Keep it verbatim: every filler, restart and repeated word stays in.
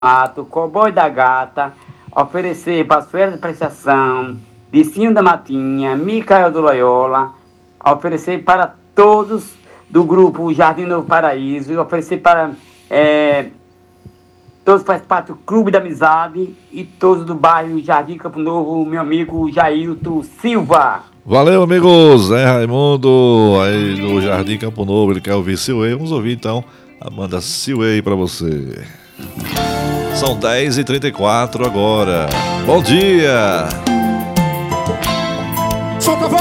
Mato, Cowboy da Gata, oferecer para as férias de apreciação, Vicinho da Matinha, Micael do Loyola, oferecer para todos do grupo Jardim Novo Paraíso, oferecer para é, todos que fazem parte do Clube da Amizade e todos do bairro Jardim Campo Novo, meu amigo Jailton Silva. Valeu, amigos. Zé Raimundo, aí do Jardim Campo Novo, ele quer ouvir Silway. Vamos ouvir então a banda Silway pra você. São dez e trinta e quatro agora. Bom dia! Solta a voz!